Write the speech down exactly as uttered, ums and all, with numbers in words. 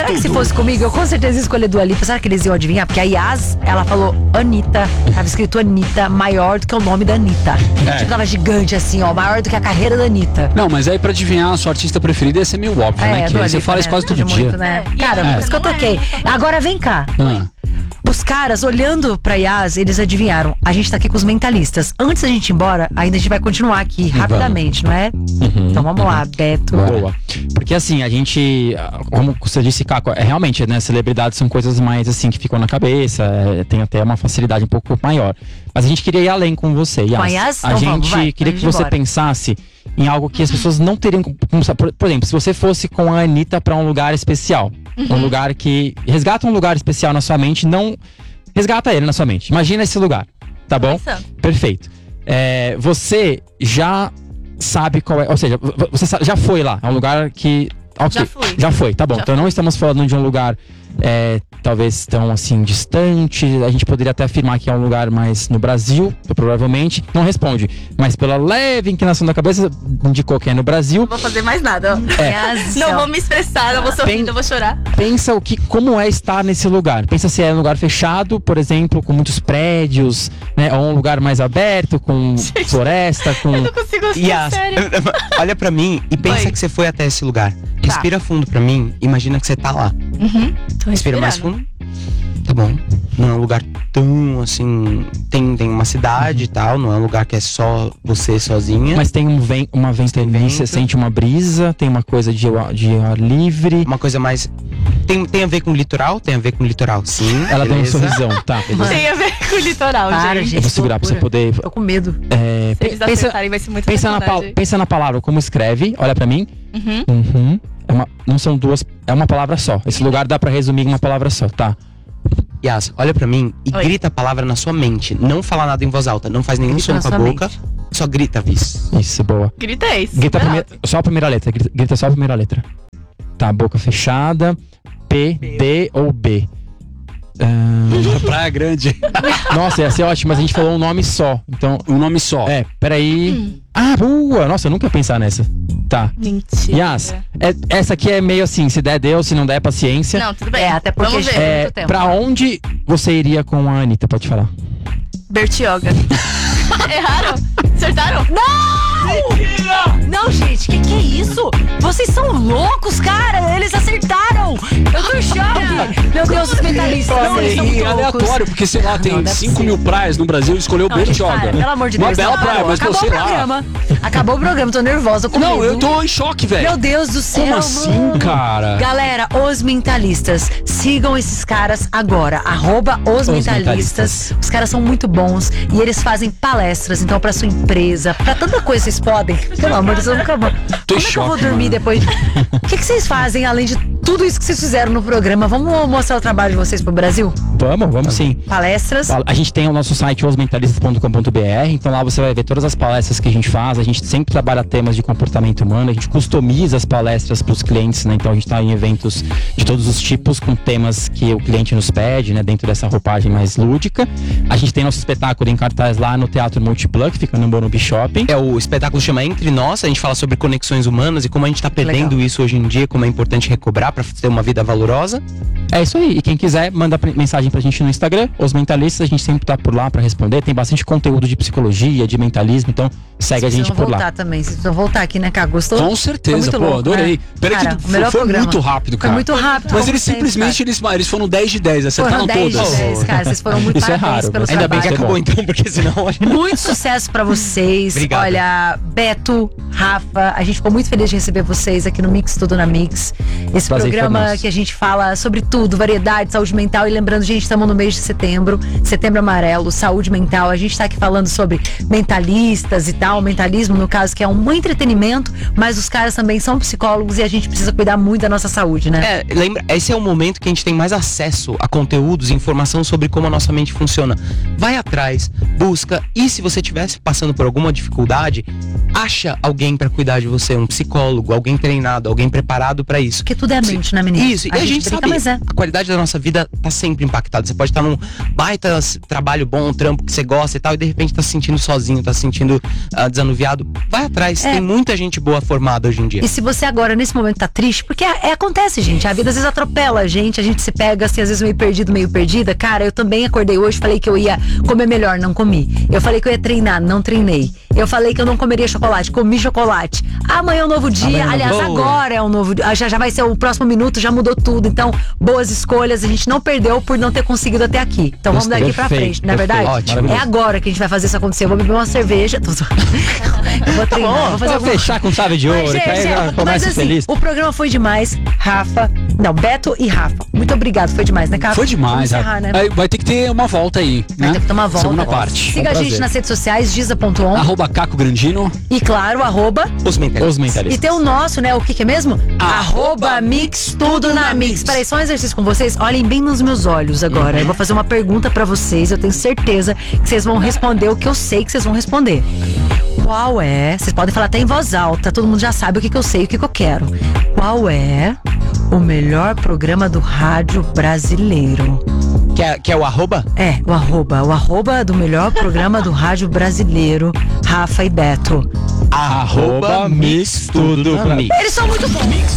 Será que se fosse comigo, eu com certeza ia escolher Dua Lipa. Será que eles iam adivinhar? Porque a Yas, ela falou Anitta. Tava escrito Anitta, maior do que o nome da Anitta. É. Tipo, tava gigante assim, ó, maior do que a carreira da Anitta. Não, mas aí pra adivinhar a sua artista preferida ia ser meio óbvio, É, né? Que Dua você Lipa, fala né? isso quase todo Muito, dia. né? Cara, É. por isso que eu toquei. Agora vem cá. Ah. Os caras, olhando pra Yas, eles adivinharam. A gente tá aqui com os mentalistas. Antes da gente ir embora, ainda a gente vai continuar aqui rapidamente, não é? Uhum. Então vamos lá, Beto. Boa. Porque assim, a gente, como você disse, Caco, é, realmente, né, celebridades são coisas mais assim que ficam na cabeça, é, tem até uma facilidade um pouco maior. Mas a gente queria ir além com você, Yas. Com a Yas? A Então gente vamos, vai, queria pra que gente você embora. pensasse em algo que as pessoas não teriam como, por, por exemplo, se você fosse com a Anitta pra um lugar especial, um lugar que resgata um lugar especial na sua mente, não resgata ele na sua mente. Imagina esse lugar, tá bom? Pensando. Perfeito. É, você já sabe qual é, ou seja, v- você sa- já foi lá, é um lugar que ok, Já fui. já foi, tá bom. Já Então não estamos falando de um lugar é, talvez tão assim distante. A gente poderia até afirmar que é um lugar mais no Brasil, provavelmente. Não responde, mas pela leve inclinação da cabeça indicou que é no Brasil. Não vou fazer mais nada, ó. Yas, Não céu. vou me expressar, não vou sorrir, não vou chorar. Pensa o que, como é estar nesse lugar. Pensa se é um lugar fechado, por exemplo, com muitos prédios, né? Ou um lugar mais aberto, com floresta, com. Eu não consigo ser Yas, sério. olha pra mim e pensa Oi. que você foi até esse lugar. Respira fundo pra mim, imagina que você tá lá. Uhum. Tô Respira mais respirando. fundo. Tá bom. Não é um lugar tão assim. Tem, tem uma cidade e tal, não é um lugar que é só você sozinha. Mas tem um ven uma ventania, vento. você sente uma brisa, tem uma coisa de, ar- de ar livre. Uma coisa mais. Tem, tem a ver com o litoral? Tem a ver com o litoral, sim. Ela tem um beleza. sorrisão, tá? Tem a ver com o litoral, Para, gente. gente. Eu vou segurar pra você loucura. poder. Tô com medo. É, Se eles pensa, acertarem, vai ser muito pensa, na pal- sacanagem. pensa na palavra, como escreve, olha pra mim. Uhum. Uhum. É uma, não são duas, é uma palavra só. Esse lugar dá pra resumir em uma palavra só, tá? Yas, olha pra mim e Oi. grita a palavra na sua mente. Não fala nada em voz alta, não faz nenhum Grita som na com a sua boca. mente. Só grita, Vis. Isso, boa. Grita isso. Grita a super primeira, alto. só a primeira letra. Grita, grita só a primeira letra. Tá, boca fechada. P, D ou B. Ah, Praia Grande. nossa, ia ser ótimo, mas a gente falou um nome só. Então, Um nome só. é, peraí. Ah, boa! Nossa, eu nunca ia pensar nessa. Tá. Mentira. Yas, é- essa aqui é meio assim, se der, deu, se não der, paciência. Não, tudo bem. É, até porque Vamos ver. já- É, muito tempo. pra onde você iria com a Anitta? Pode falar. Bertioga. Erraram? Acertaram? Não, gente, que que é isso? Vocês são loucos, cara. Eles acertaram. Eu tô em choque. Meu Deus, os mentalistas. Não, eles são E muito loucos. aleatório, porque sei lá, tem Não, não é cinco possível. mil praias no Brasil e escolheu Não, gente, Bertioga. para, pelo amor de Deus. Uma bela não, praia, parou. mas Acabou não sei o lá. programa. Acabou o programa, tô nervosa com Não, medo. eu tô em choque, velho. Meu Deus do céu, Como assim, mano. cara? Galera, os mentalistas, sigam esses caras agora, arroba os, Os mentalistas. Mentalistas. Os caras são muito bons e eles fazem palestras, então pra sua empresa, pra tanta coisa vocês podem. Pelo amor de Deus, nunca vou. Tô em Como é que eu vou choque, dormir mano. depois? O que, que vocês fazem além de tudo isso que vocês fizeram no programa? Vamos mostrar o trabalho de vocês pro Brasil? Vamos, vamos sim. Palestras. A gente tem o nosso site os mentalistas ponto com ponto b r, então lá você vai ver todas as palestras que a gente faz. A gente sempre trabalha temas de comportamento humano, a gente customiza as palestras para os clientes, né? Então a gente está em eventos de todos os tipos, com temas que o cliente nos pede, né? Dentro dessa roupagem mais lúdica. A gente tem nosso espetáculo em cartaz lá no Teatro Multiplan, que fica no Morumbi Shopping. É, o espetáculo chama Entre Nós, a gente fala sobre conexões humanas e como a gente tá perdendo Legal. isso hoje em dia, como é importante recobrar pra ter uma vida valorosa. É isso aí. E quem quiser, manda pre- mensagem pra gente no Instagram, os mentalistas, a gente sempre tá por lá pra responder. Tem bastante conteúdo de psicologia, de mentalismo, então segue a Vocês gente precisam por lá. voltar também. Vocês precisam voltar aqui, né, cara? Gostou? Com certeza, Foi muito pô, louco, adorei. né? Peraí Cara, que o melhor foi, foi programa. muito rápido, Foi cara. muito rápido. Mas como eles sempre, simplesmente, eles, eles foram dez de dez, acertaram Foram dez de todas. dez, cara. Vocês foram muito Isso é parabéns raro, pelo mas Ainda bem que trabalho. acabou então, porque senão. Muito sucesso pra vocês. Obrigado. Olha, Beto, Rafa, a gente ficou muito feliz de receber vocês aqui no Mix Tudo na Mix. Esse Prazer foi programa nosso. que a gente fala sobre tudo, variedade, saúde mental. E lembrando, gente, estamos no mês de setembro, setembro amarelo, saúde mental. A gente tá aqui falando sobre mentalistas e tal, mentalismo, no caso, que é um entretenimento, mas os caras também são psicólogos e a gente precisa cuidar muito da nossa saúde, né? É, lembra, esse é o momento que a gente tem mais acesso a conteúdos e informação sobre como a nossa mente funciona. Vai atrás, busca, e se você estivesse passando por alguma dificuldade, acha alguém pra cuidar de você, um psicólogo, alguém treinado, alguém preparado pra isso. Porque tudo é a mente, né, menina? Isso, e a gente brinca, sabe, mas é. a qualidade da nossa vida tá sempre impactada. Você pode estar num baita s- trabalho bom, um trampo que você gosta e tal, e de repente tá se sentindo sozinho, tá se sentindo ah, desanuviado. Vai atrás, É. tem muita gente boa formada hoje em dia. E se você agora, nesse momento, tá triste, porque é, é- acontece, gente. A vida às vezes atropela a gente, a gente se pega assim, às vezes meio perdido, meio perdida. Cara, eu também acordei hoje, falei que eu ia comer melhor, não comi. Eu falei que eu ia treinar, não treinei. Eu falei que eu não comeria chocolate, comi chocolate. Amanhã é um novo dia, Amanhã é um aliás, novo- agora é um novo dia. Já, já vai ser o próximo minuto, já mudou tudo. Então, boas escolhas, a gente não perdeu por não ter conseguido até aqui. Então vamos Gostei. daqui pra Perfeito, frente, não é verdade? perfeito, É maravilhoso. agora que a gente vai fazer isso acontecer. Eu vou beber uma cerveja. Tô zoando. Eu vou treinar, vou fazer Pra alguma fechar com chave de ouro, mas, que aí gente, já mas começa assim, feliz. o programa foi demais. Rafa, não, Beto e Rafa. Muito obrigado, foi demais, né, cara? Foi demais, Vamos encerrar, né? Aí vai ter que ter uma volta aí, Vai né? ter que tomar volta. Segunda parte. Siga Um a gente prazer. nas redes sociais, giza ponto on. Arroba Caco Grandino. E claro, arroba. Os mentalistas. Os mentalistas. E tem o nosso, né? O que que é mesmo? Arroba Mix Tudo na Mix. Peraí, só um exercício com vocês. Olhem bem nos meus olhos agora. Eu vou fazer uma pergunta pra vocês. Eu tenho certeza que vocês vão responder o que eu sei que vocês vão responder. Qual é? Vocês podem falar até em voz alta. Todo mundo já sabe o que que eu sei e o que que eu quero. Qual é o melhor programa do rádio brasileiro? Que é, que é o arroba? É, o arroba. O arroba do melhor programa do rádio brasileiro, Rafa e Beto. Arroba Mix Tudo. na Mix. Eles são muito bons. Mix